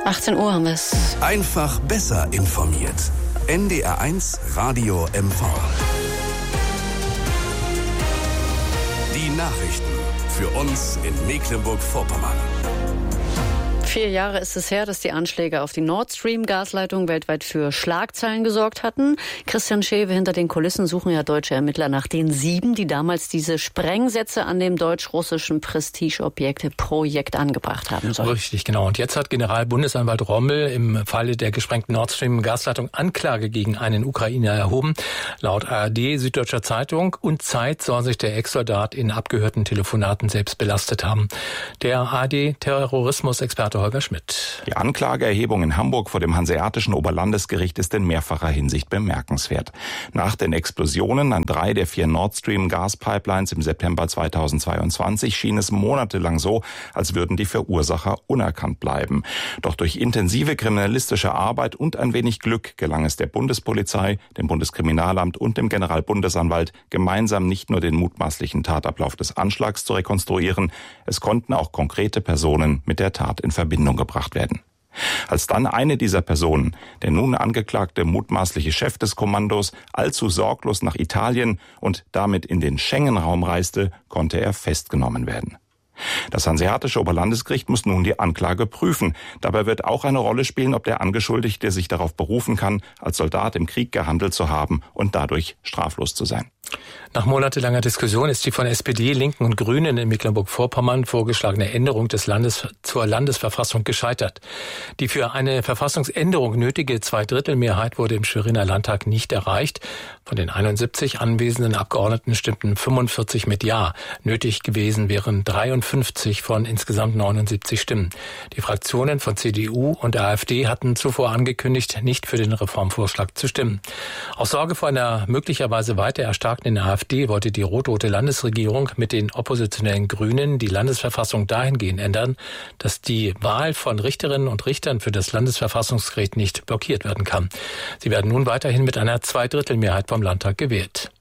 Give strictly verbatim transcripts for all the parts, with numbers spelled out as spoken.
achtzehn Uhr haben wir es. Einfach besser informiert. N D R eins Radio M V. Die Nachrichten für uns in Mecklenburg-Vorpommern. Vier Jahre ist es her, dass die Anschläge auf die Nord Stream-Gasleitung weltweit für Schlagzeilen gesorgt hatten. Christian Schewe, hinter den Kulissen suchen ja deutsche Ermittler nach den sieben, die damals diese Sprengsätze an dem deutsch-russischen Prestigeobjekte-Projekt angebracht haben sollen. Richtig, genau. Und jetzt hat Generalbundesanwalt Rommel im Falle der gesprengten Nord Stream-Gasleitung Anklage gegen einen Ukrainer erhoben. Laut A R D, Süddeutscher Zeitung und Zeit soll sich der Ex-Soldat in abgehörten Telefonaten selbst belastet haben. Der A R D-Terrorismus-Experte Holger Schmidt. Die Anklageerhebung in Hamburg vor dem Hanseatischen Oberlandesgericht ist in mehrfacher Hinsicht bemerkenswert. Nach den Explosionen an drei der vier Nord Stream Gaspipelines im September zweitausendzweiundzwanzig schien es monatelang so, als würden die Verursacher unerkannt bleiben. Doch durch intensive kriminalistische Arbeit und ein wenig Glück gelang es der Bundespolizei, dem Bundeskriminalamt und dem Generalbundesanwalt, gemeinsam nicht nur den mutmaßlichen Tatablauf des Anschlags zu rekonstruieren, es konnten auch konkrete Personen mit der Tat in Verbindung gebracht werden. Als dann eine dieser Personen, der nun angeklagte mutmaßliche Chef des Kommandos, allzu sorglos nach Italien und damit in den Schengen-Raum reiste, konnte er festgenommen werden. Das Hanseatische Oberlandesgericht muss nun die Anklage prüfen. Dabei wird auch eine Rolle spielen, ob der Angeschuldigte sich darauf berufen kann, als Soldat im Krieg gehandelt zu haben und dadurch straflos zu sein. Nach monatelanger Diskussion ist die von S P D, Linken und Grünen in Mecklenburg-Vorpommern vorgeschlagene Änderung des Landes zur Landesverfassung gescheitert. Die für eine Verfassungsänderung nötige Zweidrittelmehrheit wurde im Schweriner Landtag nicht erreicht. Von den einundsiebzig anwesenden Abgeordneten stimmten fünfundvierzig mit Ja. Nötig gewesen wären dreiundfünfzig von insgesamt neunundsiebzig Stimmen. Die Fraktionen von C D U und A f D hatten zuvor angekündigt, nicht für den Reformvorschlag zu stimmen. Aus Sorge vor einer möglicherweise weiter erstarkten A f D wollte die rot-rote Landesregierung mit den oppositionellen Grünen die Landesverfassung dahingehend ändern, dass die Wahl von Richterinnen und Richtern für das Landesverfassungsgericht nicht blockiert werden kann. Sie werden nun weiterhin mit einer Zweidrittelmehrheit vom Landtag gewählt.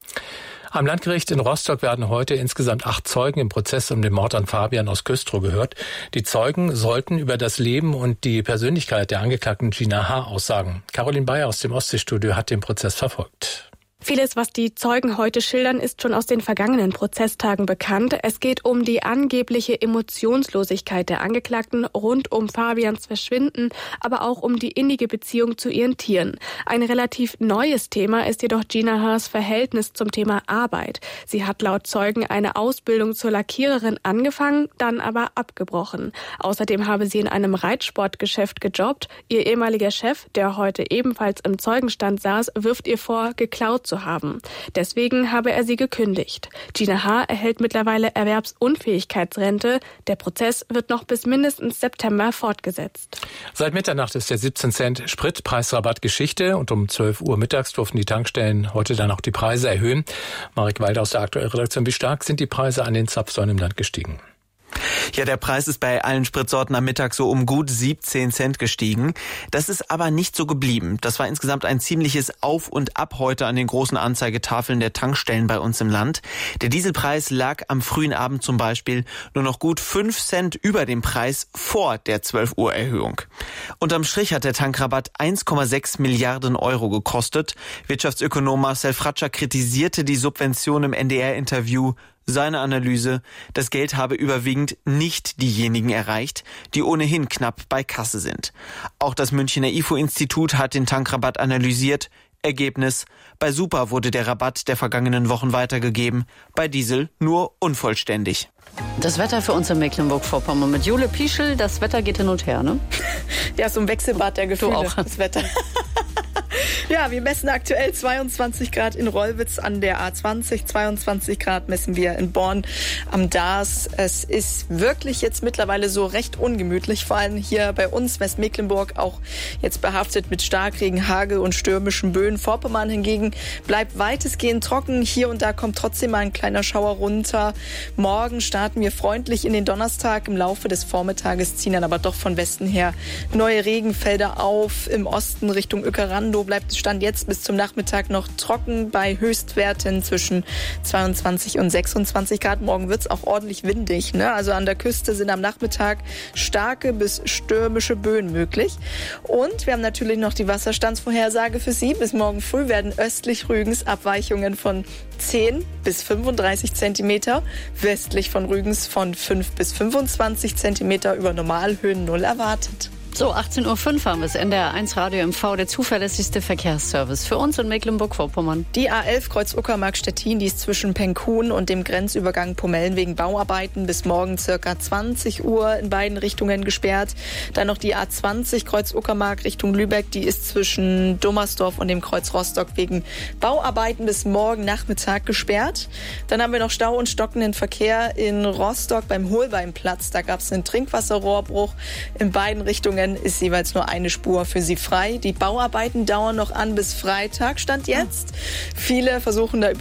Am Landgericht in Rostock werden heute insgesamt acht Zeugen im Prozess um den Mord an Fabian aus Güstrow gehört. Die Zeugen sollten über das Leben und die Persönlichkeit der Angeklagten Gina H. aussagen. Caroline Bayer aus dem Ostseestudio hat den Prozess verfolgt. Vieles, was die Zeugen heute schildern, ist schon aus den vergangenen Prozesstagen bekannt. Es geht um die angebliche Emotionslosigkeit der Angeklagten rund um Fabians Verschwinden, aber auch um die innige Beziehung zu ihren Tieren. Ein relativ neues Thema ist jedoch Gina H.'s Verhältnis zum Thema Arbeit. Sie hat laut Zeugen eine Ausbildung zur Lackiererin angefangen, dann aber abgebrochen. Außerdem habe sie in einem Reitsportgeschäft gejobbt. Ihr ehemaliger Chef, der heute ebenfalls im Zeugenstand saß, wirft ihr vor, geklaut zu haben. Deswegen habe er sie gekündigt. Gina H. erhält mittlerweile Erwerbsunfähigkeitsrente. Der Prozess wird noch bis mindestens September fortgesetzt. Seit Mitternacht ist der siebzehn Cent Spritpreisrabatt Geschichte und um zwölf Uhr mittags durften die Tankstellen heute dann auch die Preise erhöhen. Marek Walder aus der aktuellen Redaktion. Wie stark sind die Preise an den Zapfsäulen im Land gestiegen? Ja, der Preis ist bei allen Spritsorten am Mittag so um gut siebzehn Cent gestiegen. Das ist aber nicht so geblieben. Das war insgesamt ein ziemliches Auf und Ab heute an den großen Anzeigetafeln der Tankstellen bei uns im Land. Der Dieselpreis lag am frühen Abend zum Beispiel nur noch gut fünf Cent über dem Preis vor der zwölf Uhr Erhöhung. Unterm Strich hat der Tankrabatt eins Komma sechs Milliarden Euro gekostet. Wirtschaftsökonom Marcel Fratscher kritisierte die Subvention im N D R-Interview. Seine Analyse: Das Geld habe überwiegend nicht diejenigen erreicht, die ohnehin knapp bei Kasse sind. Auch das Münchner I F O-Institut hat den Tankrabatt analysiert. Ergebnis: Bei Super wurde der Rabatt der vergangenen Wochen weitergegeben, bei Diesel nur unvollständig. Das Wetter für uns in Mecklenburg-Vorpommern mit Jule Pieschel. Das Wetter geht hin und her, ne? Ja, so ein Wechselbad der Gefühle, du auch. Das Wetter. Ja, wir messen aktuell zweiundzwanzig Grad in Rollwitz an der A zwanzig, zweiundzwanzig Grad messen wir in Born am Daas. Es ist wirklich jetzt mittlerweile so recht ungemütlich, vor allem hier bei uns Westmecklenburg, auch jetzt behaftet mit Starkregen, Hagel und stürmischen Böen. Vorpommern hingegen bleibt weitestgehend trocken. Hier und da kommt trotzdem mal ein kleiner Schauer runter. Morgen starten wir freundlich in den Donnerstag. Im Laufe des Vormittages ziehen dann aber doch von Westen her neue Regenfelder auf. Im Osten Richtung Uekerando bleibt es Stand jetzt bis zum Nachmittag noch trocken bei Höchstwerten zwischen zweiundzwanzig und sechsundzwanzig Grad. Morgen wird es auch ordentlich windig, ne? Also an der Küste sind am Nachmittag starke bis stürmische Böen möglich. Und wir haben natürlich noch die Wasserstandsvorhersage für Sie. Bis morgen früh werden östlich Rügens Abweichungen von zehn bis fünfunddreißig Zentimeter, westlich von Rügens von fünf bis fünfundzwanzig Zentimeter über Normalhöhen null erwartet. So, achtzehn Uhr fünf haben wir es. N D R eins Radio M V, der zuverlässigste Verkehrsservice für uns in Mecklenburg-Vorpommern. Die A elf Kreuz Uckermark-Stettin, die ist zwischen Penkhuhn und dem Grenzübergang Pomellen wegen Bauarbeiten bis morgen circa zwanzig Uhr in beiden Richtungen gesperrt. Dann noch die A zwanzig Kreuz Uckermark Richtung Lübeck, die ist zwischen Dummersdorf und dem Kreuz Rostock wegen Bauarbeiten bis morgen Nachmittag gesperrt. Dann haben wir noch Stau und stockenden Verkehr in Rostock beim Holbeimplatz. Da gab es einen Trinkwasserrohrbruch. In beiden Richtungen ist jeweils nur eine Spur für Sie frei. Die Bauarbeiten dauern noch an bis Freitag, Stand jetzt. Viele versuchen da über